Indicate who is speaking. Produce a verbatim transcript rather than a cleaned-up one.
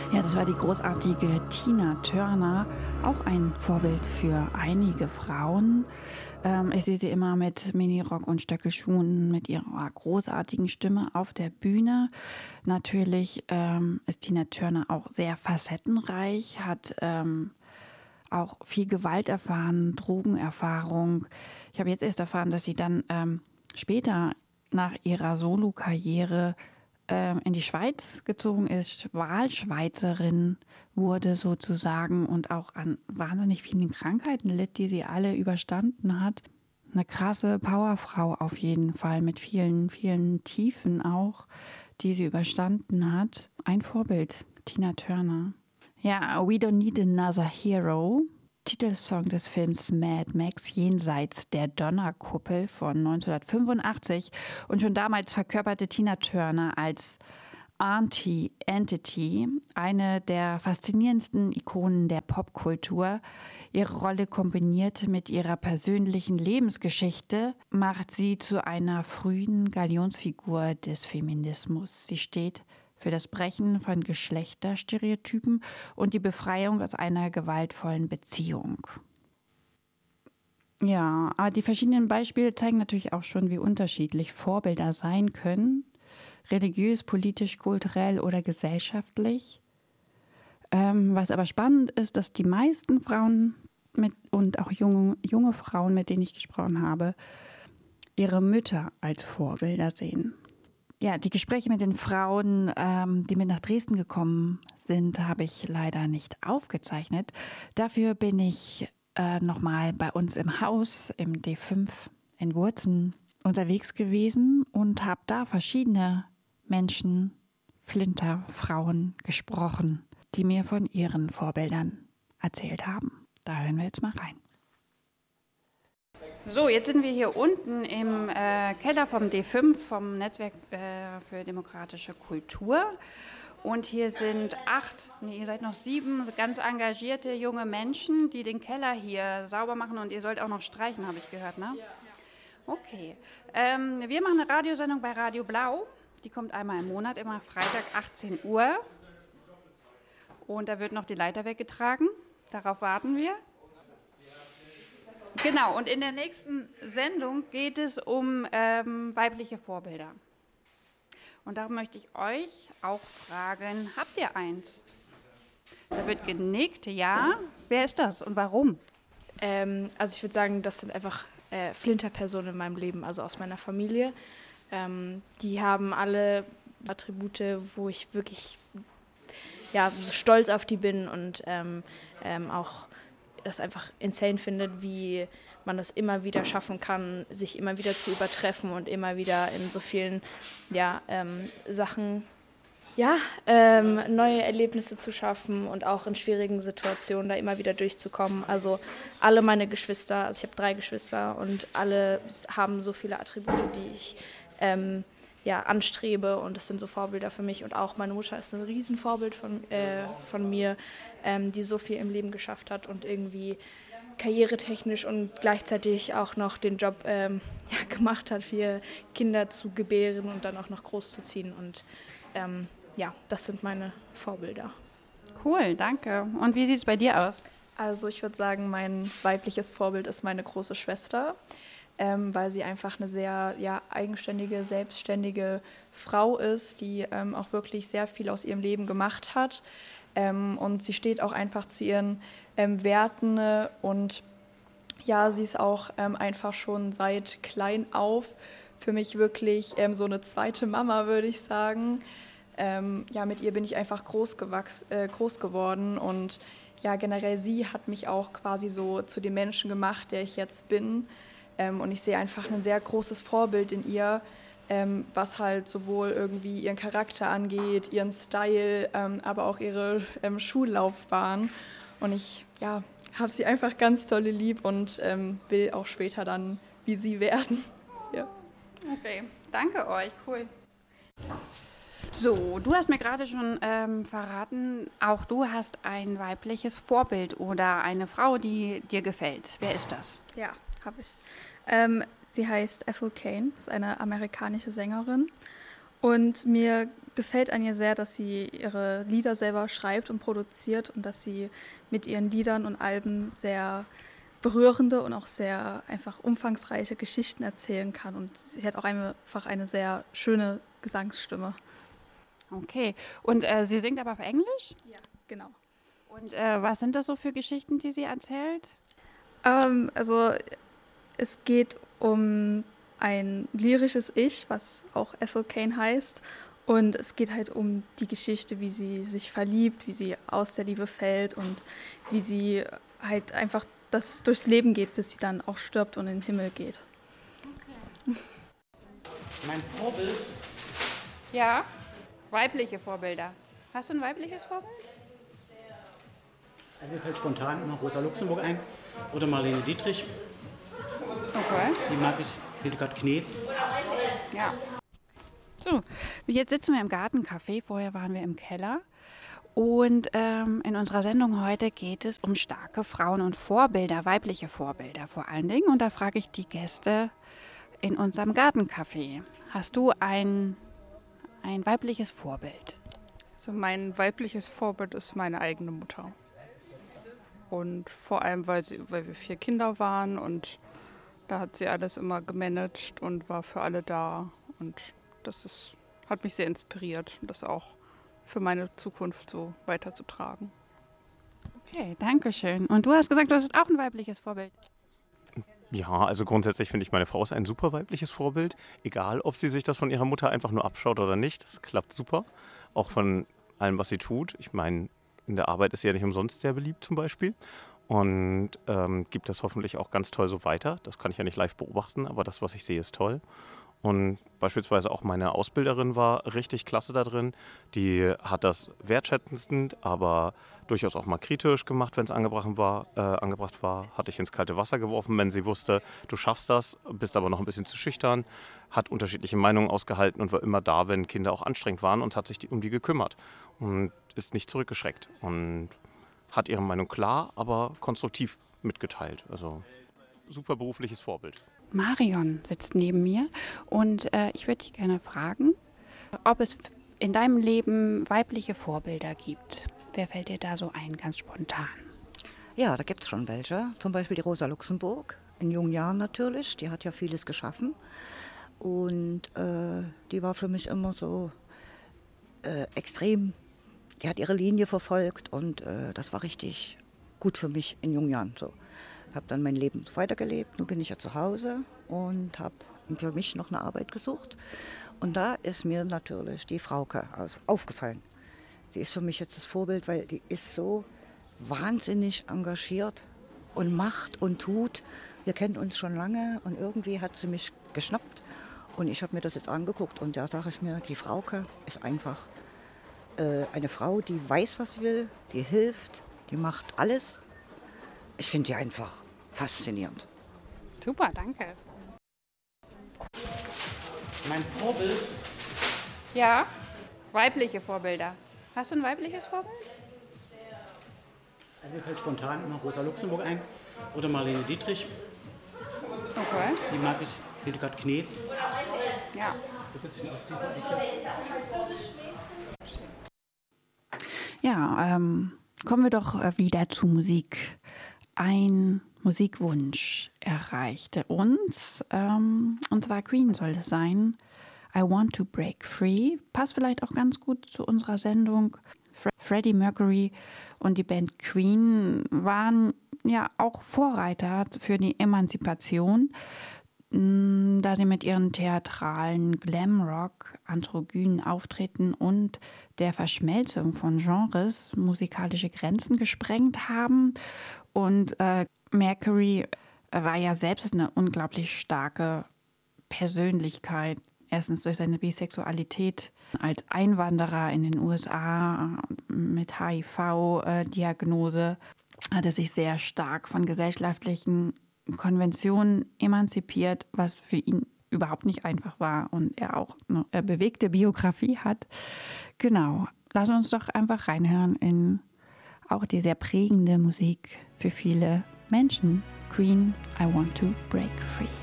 Speaker 1: Ja, das war die großartige Tina Turner, auch ein Vorbild für einige Frauen. Ähm, ich sehe sie immer mit Minirock und Stöckelschuhen, mit ihrer großartigen Stimme auf der Bühne. Natürlich ähm, ist Tina Turner auch sehr facettenreich, hat ähm, auch viel Gewalt erfahren, Drogenerfahrung. Ich habe jetzt erst erfahren, dass sie dann ähm, später nach ihrer Solokarriere ähm, in die Schweiz gezogen ist, Wahlschweizerin wurde sozusagen und auch an wahnsinnig vielen Krankheiten litt, die sie alle überstanden hat. Eine krasse Powerfrau auf jeden Fall, mit vielen, vielen Tiefen auch, die sie überstanden hat. Ein Vorbild, Tina Turner. Ja, We Don't Need Another Hero, Titelsong des Films Mad Max Jenseits der Donnerkuppel von neunzehnhundertfünfundachtzig. Und schon damals verkörperte Tina Turner als Auntie Entity eine der faszinierendsten Ikonen der Popkultur. Ihre Rolle kombiniert mit ihrer persönlichen Lebensgeschichte macht sie zu einer frühen Galionsfigur des Feminismus. Sie steht für das Brechen von Geschlechterstereotypen und die Befreiung aus einer gewaltvollen Beziehung. Ja, aber die verschiedenen Beispiele zeigen natürlich auch schon, wie unterschiedlich Vorbilder sein können, religiös, politisch, kulturell oder gesellschaftlich. Ähm, was aber spannend ist, dass die meisten Frauen mit, und auch junge, junge Frauen, mit denen ich gesprochen habe, ihre Mütter als Vorbilder sehen. Ja, die Gespräche mit den Frauen, ähm, die mit nach Dresden gekommen sind, habe ich leider nicht aufgezeichnet. Dafür bin ich äh, nochmal bei uns im Haus im D fünf in Wurzen unterwegs gewesen und habe da verschiedene Menschen, Flinterfrauen gesprochen, die mir von ihren Vorbildern erzählt haben. Da hören wir jetzt mal rein. So, jetzt sind wir hier unten im äh, Keller vom D fünf, vom Netzwerk äh, für demokratische Kultur. Und hier sind acht, nee, ihr seid noch sieben ganz engagierte junge Menschen, die den Keller hier sauber machen. Und ihr sollt auch noch streichen, habe ich gehört, ne? Okay. Ähm, wir machen eine Radiosendung bei Radio Blau. Die kommt einmal im Monat, immer Freitag achtzehn Uhr. Und da wird noch die Leiter weggetragen. Darauf warten wir. Genau, und in der nächsten Sendung geht es um ähm, weibliche Vorbilder. Und darum möchte ich euch auch fragen, habt ihr eins? Da wird genickt, ja. Wer ist das und warum?
Speaker 2: Ähm, also ich würde sagen, das sind einfach äh, Flinterpersonen in meinem Leben, also aus meiner Familie. Ähm, die haben alle Attribute, wo ich wirklich ja, so stolz auf die bin und ähm, ähm, auch das einfach insane findet, wie man das immer wieder schaffen kann, sich immer wieder zu übertreffen und immer wieder in so vielen ja, ähm, Sachen ja, ähm, neue Erlebnisse zu schaffen und auch in schwierigen Situationen da immer wieder durchzukommen. Also alle meine Geschwister, also ich habe drei Geschwister und alle haben so viele Attribute, die ich ähm, ja, anstrebe und das sind so Vorbilder für mich und auch meine Mutter ist ein Riesenvorbild von, äh, von mir, ähm, die so viel im Leben geschafft hat und irgendwie karrieretechnisch und gleichzeitig auch noch den Job ähm, ja, gemacht hat, für Kinder zu gebären und dann auch noch großzuziehen und ähm, ja, das sind meine Vorbilder.
Speaker 1: Cool, danke. Und wie sieht es bei dir aus?
Speaker 3: Also ich würde sagen, mein weibliches Vorbild ist meine große Schwester, ähm, weil sie einfach eine sehr ja, eigenständige, selbstständige Frau ist, die ähm, auch wirklich sehr viel aus ihrem Leben gemacht hat. Ähm, und sie steht auch einfach zu ihren ähm, Werten und ja, sie ist auch ähm, einfach schon seit klein auf für mich wirklich ähm, so eine zweite Mama, würde ich sagen. Ähm, ja, mit ihr bin ich einfach groß, gewachs- äh, groß geworden und ja, generell sie hat mich auch quasi so zu dem Menschen gemacht, der ich jetzt bin. Ähm, und ich sehe einfach ein sehr großes Vorbild in ihr, ähm, was halt sowohl irgendwie ihren Charakter angeht, ihren Style, ähm, aber auch ihre ähm, Schullaufbahn. Und ich ja, habe sie einfach ganz tolle lieb und ähm, will auch später dann wie sie werden. Ja.
Speaker 1: Okay, danke euch, cool. So, du hast mir gerade schon ähm, verraten, auch du hast ein weibliches Vorbild oder eine Frau, die dir gefällt. Wer ist das?
Speaker 4: Ja, habe ich. Ähm, sie heißt Ethel Cain, ist eine amerikanische Sängerin. Und mir gefällt an ihr sehr, dass sie ihre Lieder selber schreibt und produziert und dass sie mit ihren Liedern und Alben sehr berührende und auch sehr einfach umfangreiche Geschichten erzählen kann. Und sie hat auch einfach eine sehr schöne Gesangsstimme.
Speaker 1: Okay, und äh, sie singt aber auf Englisch?
Speaker 4: Ja, genau.
Speaker 1: Und äh, was sind das so für Geschichten, die sie erzählt?
Speaker 4: Ähm, also es geht um ein lyrisches Ich, was auch Ethel Cain heißt. Und es geht halt um die Geschichte, wie sie sich verliebt, wie sie aus der Liebe fällt und wie sie halt einfach das durchs Leben geht, bis sie dann auch stirbt und in den Himmel geht.
Speaker 1: Okay.
Speaker 5: Mein Vorbild?
Speaker 1: Ja, weibliche Vorbilder. Hast du ein weibliches Vorbild?
Speaker 5: Mir fällt spontan immer Rosa Luxemburg ein oder Marlene Dietrich.
Speaker 1: Okay.
Speaker 5: Die mag ich. Hildegard Knef.
Speaker 1: Ja. So, jetzt sitzen wir im Gartencafé. Vorher waren wir im Keller. Und ähm, in unserer Sendung heute geht es um starke Frauen und Vorbilder, weibliche Vorbilder vor allen Dingen. Und da frage ich die Gäste in unserem Gartencafé. Hast du ein, ein weibliches Vorbild?
Speaker 6: Also mein weibliches Vorbild ist meine eigene Mutter. Und vor allem, weil, sie, weil wir vier Kinder waren und da hat sie alles immer gemanagt und war für alle da. Und das ist, hat mich sehr inspiriert, das auch für meine Zukunft so weiterzutragen.
Speaker 1: Okay, danke schön. Und du hast gesagt, du hast auch ein weibliches Vorbild.
Speaker 7: Ja, also grundsätzlich finde ich, meine Frau ist ein super weibliches Vorbild. Egal, ob sie sich das von ihrer Mutter einfach nur abschaut oder nicht. Das klappt super. Auch von allem, was sie tut. Ich meine, in der Arbeit ist sie ja nicht umsonst sehr beliebt zum Beispiel. Und ähm, gibt das hoffentlich auch ganz toll so weiter. Das kann ich ja nicht live beobachten, aber das, was ich sehe, ist toll. Und beispielsweise auch meine Ausbilderin war richtig klasse da drin. Die hat das wertschätzend, aber durchaus auch mal kritisch gemacht, wenn es angebracht war, äh, angebracht war. Hat dich ins kalte Wasser geworfen, wenn sie wusste, du schaffst das, bist aber noch ein bisschen zu schüchtern. Hat unterschiedliche Meinungen ausgehalten und war immer da, wenn Kinder auch anstrengend waren und hat sich die, um die gekümmert. Und ist nicht zurückgeschreckt. Und hat ihre Meinung klar, aber konstruktiv mitgeteilt. Also super berufliches Vorbild.
Speaker 1: Marion sitzt neben mir und äh, ich würde dich gerne fragen, ob es in deinem Leben weibliche Vorbilder gibt. Wer fällt dir da so ein, ganz spontan?
Speaker 8: Ja, da gibt es schon welche. Zum Beispiel die Rosa Luxemburg, in jungen Jahren natürlich. Die hat ja vieles geschaffen. Und äh, die war für mich immer so äh, extrem. Die hat ihre Linie verfolgt und äh, das war richtig gut für mich in jungen Jahren. So. Ich habe dann mein Leben weitergelebt. Nun bin ich ja zu Hause und habe für mich noch eine Arbeit gesucht. Und da ist mir natürlich die Frauke aufgefallen. Die ist für mich jetzt das Vorbild, weil die ist so wahnsinnig engagiert und macht und tut. Wir kennen uns schon lange und irgendwie hat sie mich geschnappt. Und ich habe mir das jetzt angeguckt und da sage ich mir, die Frauke ist einfach äh, eine Frau, die weiß, was sie will, die hilft, die macht alles. Ich finde die einfach faszinierend.
Speaker 1: Super, danke.
Speaker 5: Mein Vorbild?
Speaker 1: Ja, weibliche Vorbilder. Hast du ein weibliches Vorbild?
Speaker 5: Mir fällt spontan immer Rosa Luxemburg ein oder Marlene Dietrich.
Speaker 1: Okay.
Speaker 5: Die mag ich. Hildegard Knef.
Speaker 1: Ja. Ja, ähm, kommen wir doch wieder zu Musik. Ein Musikwunsch erreichte uns, ähm, und zwar Queen soll es sein. I Want to Break Free. Passt vielleicht auch ganz gut zu unserer Sendung. Fre- Freddie Mercury und die Band Queen waren ja auch Vorreiter für die Emanzipation, mh, da sie mit ihren theatralen Glamrock, androgynen Auftritten und der Verschmelzung von Genres musikalische Grenzen gesprengt haben. Und äh, Mercury war ja selbst eine unglaublich starke Persönlichkeit. Erstens durch seine Bisexualität als Einwanderer in den U S A mit H I V-Diagnose hat er sich sehr stark von gesellschaftlichen Konventionen emanzipiert, was für ihn überhaupt nicht einfach war und er auch eine bewegte Biografie hat. Genau, lass uns doch einfach reinhören in auch die sehr prägende Musik für viele Menschen. Queen, I Want to Break Free.